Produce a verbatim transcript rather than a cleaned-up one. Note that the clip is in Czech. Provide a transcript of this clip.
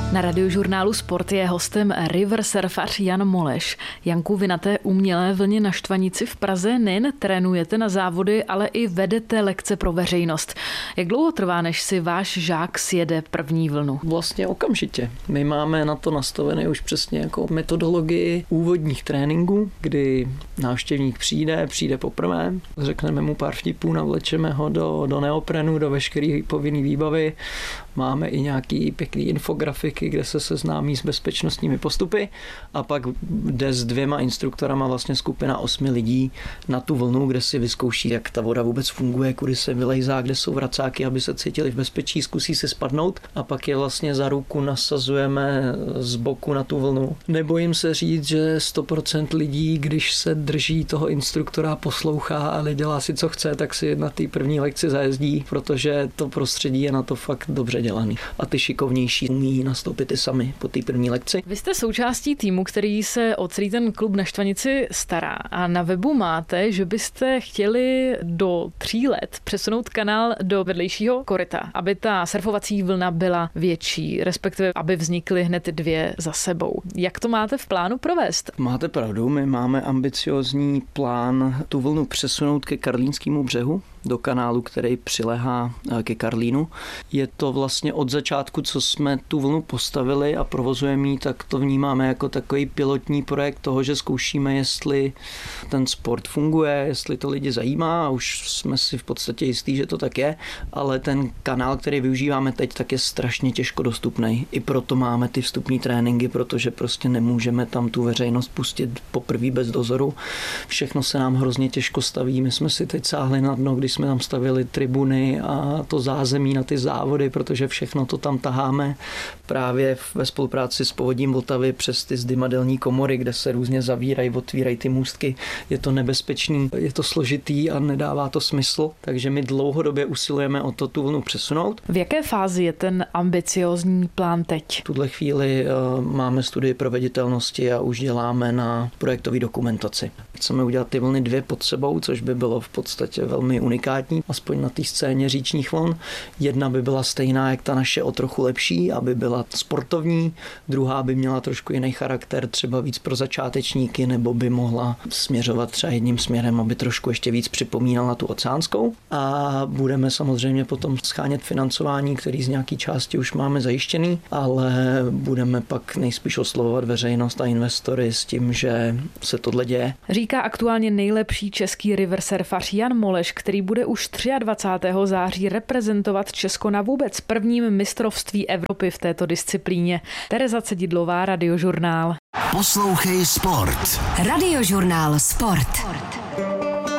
Na Radiožurnálu Sport je hostem river surfař Jan Moleš. Janku, vy na té umělé vlně na Štvanici v Praze nejen trénujete na závody, ale i vedete lekce pro veřejnost. Jak dlouho trvá, než si váš žák sjede první vlnu? Vlastně okamžitě. My máme na to nastavené už přesně jako metodologii úvodních tréninků, kdy návštěvník přijde, přijde poprvé, řekneme mu pár vtipů, navlečeme ho do, do neoprenu, do veškeré povinné výbavy. Máme i nějaký pěkný infografiky, kde se seznámí s bezpečnostními postupy a pak jde s dvěma instruktorama vlastně skupina osmi lidí na tu vlnu, kde si vyzkouší, jak ta voda vůbec funguje, kudy se vylejzá, kde jsou vracáky, aby se cítili v bezpečí, zkusí si spadnout a pak je vlastně za ruku nasazujeme z boku na tu vlnu. Nebojím se říct, že sto procent lidí, když se drží toho instruktora, poslouchá a nedělá si, co chce, tak si na té první lekci zajezdí, protože to prostředí je na to fakt dobře dělaný. A ty šikovnější umí nastoupit i sami po té první lekci. Vy jste součástí týmu, který se o celý ten klub na Štvanici stará a na webu máte, že byste chtěli do tří let přesunout kanál do vedlejšího koryta, aby ta surfovací vlna byla větší, respektive aby vznikly hned dvě za sebou. Jak to máte v plánu provést? Máte pravdu, my máme ambiciózní plán tu vlnu přesunout ke Karlínskému břehu, do kanálu, který přiléhá ke Karlínu. Je to vlastně od začátku, co jsme tu vlnu postavili a provozujeme ji, tak to vnímáme jako takový pilotní projekt toho, že zkoušíme, jestli ten sport funguje, jestli to lidi zajímá a už jsme si v podstatě jistí, že to tak je, ale ten kanál, který využíváme teď, tak je strašně těžko dostupný. I proto máme ty vstupní tréninky, protože prostě nemůžeme tam tu veřejnost pustit poprvé bez dozoru. Všechno se nám hrozně těžko staví. My jsme si teď sáhli na dno, když jsme tam stavili tribuny a to zázemí na ty závody, protože všechno to tam taháme právě ve spolupráci s Povodím Vltavy přes ty zdymadelní komory, kde se různě zavírají, otvírají ty můstky. Je to nebezpečný, je to složitý a nedává to smysl, takže my dlouhodobě usilujeme o to tu vlnu přesunout. V jaké fázi je ten ambiciózní plán teď? V tuhle chvíli uh, máme studii proveditelnosti a už děláme na projektové dokumentaci. Chceme udělat ty vlny dvě pod sebou, což by bylo v podstatě velmi unikátní, aspoň na té scéně říčních vln. Jedna by byla stejná, jak ta naše, o trochu lepší, aby byla sportovní, druhá by měla trošku jiný charakter, třeba víc pro začátečníky, nebo by mohla směřovat třeba jedním směrem, aby trošku ještě víc připomínala tu oceánskou. A budeme samozřejmě potom schánět financování, který z nějaký části už máme zajištěný, ale budeme pak nejspíš oslovovat veřejnost a investory s tím, že se tohle děje. Říká aktuálně nejlepší český river surfař Jan Moleš, který bude už dvacátého třetího září reprezentovat Česko na vůbec prvním mistrovství Evropy v této disciplíně. Tereza Cedidlová, Radiožurnál. Poslouchej Sport. Radiožurnál Sport.